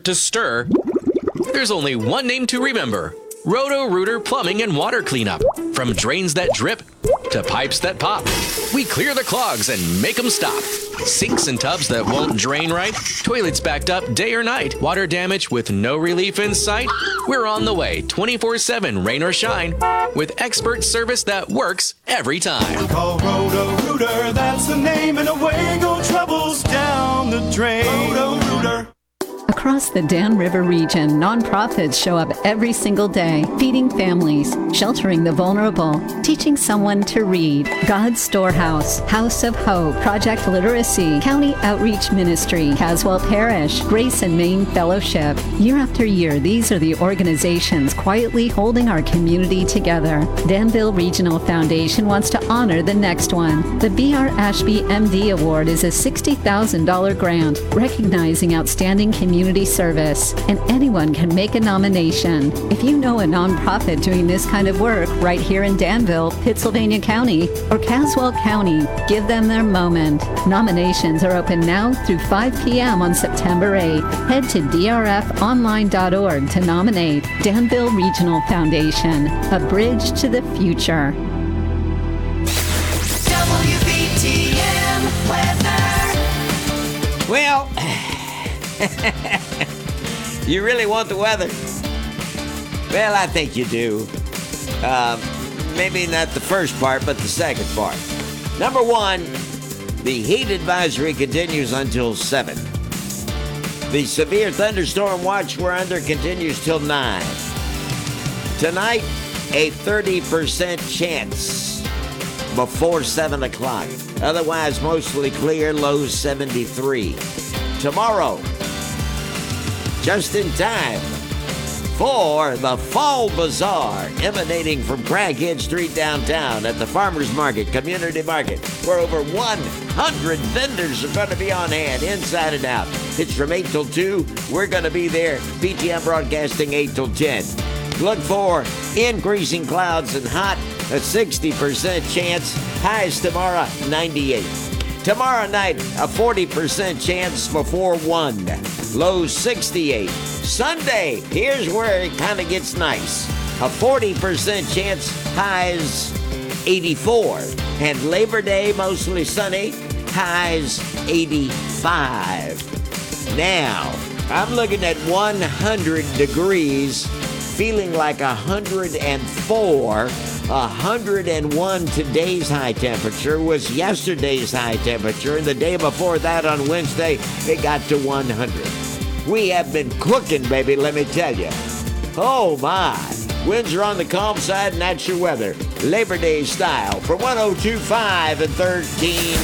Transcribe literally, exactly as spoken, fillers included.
to stir, there's only one name to remember. Roto-Rooter Plumbing and Water Cleanup. From drains that drip to pipes that pop, we clear the clogs and make them stop. Sinks and tubs that won't drain right, toilets backed up day or night, water damage with no relief in sight. We're on the way twenty-four seven, rain or shine, with expert service that works every time. Call Roto-Rooter, that's the name, and away go troubles down the drain. Roto-Rooter. Across the Dan River region, nonprofits show up every single day, feeding families, sheltering the vulnerable, teaching someone to read. God's Storehouse, House of Hope, Project Literacy, County Outreach Ministry, Caswell Parish, Grace and Maine Fellowship. Year after year, these are the organizations quietly holding our community together. Danville Regional Foundation wants to honor the next one. The B R Ashby M D Award is a sixty thousand dollars grant recognizing outstanding community service, and anyone can make a nomination. If you know a nonprofit doing this kind of work right here in Danville, Pittsylvania County, or Caswell County, give them their moment. Nominations are open now through five p.m. on September eighth. Head to d r f online dot org to nominate. Danville Regional Foundation, a bridge to the future. W B T M weather. Well, you really want the weather? Well, I think you do. Um, maybe not the first part, but the second part. Number one, the heat advisory continues until seven. The severe thunderstorm watch we're under continues till nine. Tonight, a thirty percent chance before seven o'clock. Otherwise, mostly clear, low seventy-three. Tomorrow, just in time for the Fall Bazaar emanating from Craighead Street downtown at the Farmers Market, Community Market, where over one hundred vendors are going to be on hand, inside and out. It's from eight till two. We're going to be there. P T M Broadcasting eight till ten. Look for increasing clouds and hot, a sixty percent chance. Highs tomorrow, ninety-eight. Tomorrow night, a forty percent chance before one. Low sixty-eight. Sunday, here's where it kind of gets nice. A forty percent chance, highs eighty-four. And Labor Day, mostly sunny, highs eighty-five. Now, I'm looking at one hundred degrees, feeling like one hundred four. one hundred one today's high temperature was yesterday's high temperature, and the day before that on Wednesday, it got to one hundred. We have been cooking, baby, let me tell you. Oh, my. Winds are on the calm side, and that's your weather. Labor Day style for one oh two point five and thirteen